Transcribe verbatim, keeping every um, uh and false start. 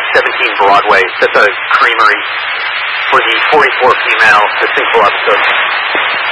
seventeen Broadway. That's a creamery for the forty-four female distinct episode.